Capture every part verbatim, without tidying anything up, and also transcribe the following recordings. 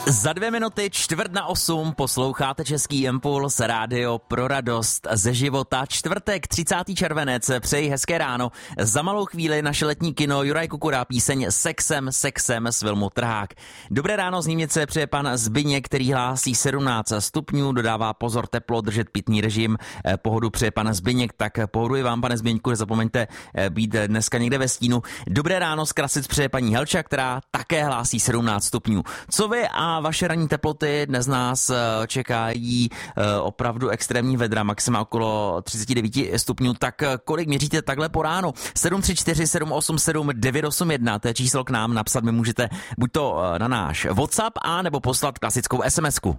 Za dvě minuty čtvrt na osm posloucháte Český impuls, rádio pro radost ze života. Čtvrtek, třicátý červenec, přeji hezké ráno. Za malou chvíli naše letní kino Juraj Kukura, píseň Sexem, sexem z filmu Trhák. Dobré ráno z Nímnice přeje pan Zbyněk, který hlásí sedmnáct stupňů, dodává pozor teplo, držet pitný režim. Pohodu přeje pan Zbyněk, tak pohodu i vám, pane Zbyňku, nezapomeňte být dneska někde ve stínu. Dobré ráno z Krasic přeje paní Helča, která také hlásí sedmnáct stupňů. Co vy a vaše ranní teploty? Dnes nás čekají opravdu extrémní vedra, maxima okolo třicet devět stupňů. Tak kolik měříte takhle po ránu? sedm tři čtyři sedm osm sedm devět osm jedna, to je číslo k nám, napsat mi můžete buď to na náš WhatsApp, a nebo poslat klasickou SMSku.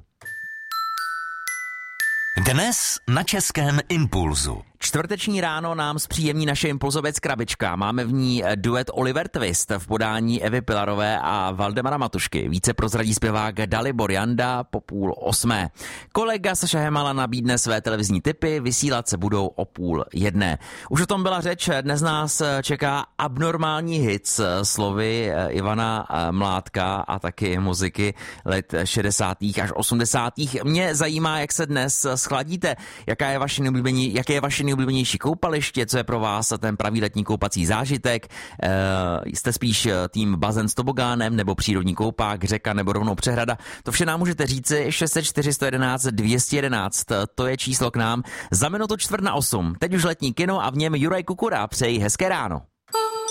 Dnes na Českém impulzu. Čtvrteční ráno nám zpříjemní naše impulzovec krabička. Máme v ní duet Oliver Twist v podání Evy Pilarové a Valdemara Matušky. Více prozradí zpěvák Dalibor Janda po půl osmé. Kolega Saša Hemala nabídne své televizní tipy, vysílat se budou o půl jedné. Už o tom byla řeč, dnes nás čeká abnormální hits slovy Ivana Mládka a taky muziky let šedesátých až osmdesátých. Mě zajímá, jak se dnes schladíte, jaká je vaše nejoblíbenější, jaké je vaše nejoblíbenější koupaliště, co je pro vás ten pravý letní koupací zážitek. E, jste spíš tým bazén s tobogánem nebo přírodní koupák, řeka nebo rovnou přehrada. To vše nám můžete říci. šest set čtyři sto jedenáct dvě stě jedenáct, to je číslo k nám. Za minutu čtvrt na osm. Teď už letní kino a v něm Juraj Kukura. Přeji hezké ráno.